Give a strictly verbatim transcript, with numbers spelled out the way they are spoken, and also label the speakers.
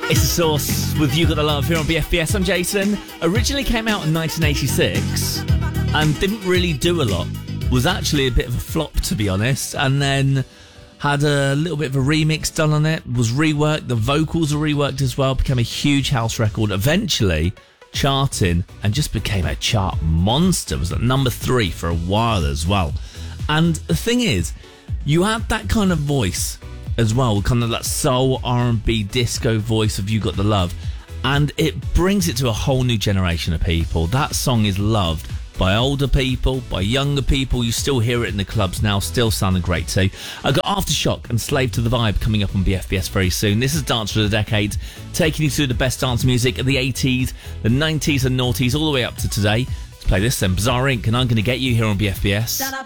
Speaker 1: It's The Source with You Got The Love here on B F B S. I'm Jason. Originally came out in nineteen eighty-six and didn't really do a lot. Was actually a bit of a flop, to be honest. And then had a little bit of a remix done on it. Was reworked. The vocals were reworked as well. Became a huge house record. Eventually charting and just became a chart monster. Was at number three for a while as well. And the thing is, you had that kind of voice as well, kind of that soul, R and B, disco voice of You Got The Love, and it brings it to a whole new generation of people. That song is loved by older people, by younger people. You still hear it in the clubs now, still sounding great too. I've got Aftershock and Slave to the Vibe coming up on B F B S very soon. This is Dance for the Decades, taking you through the best dance music of the eighties, the nineties and noughties, all the way up to today. Let's play this then, Bizarre Incorporated, and I'm Gonna Get You here on B F B S.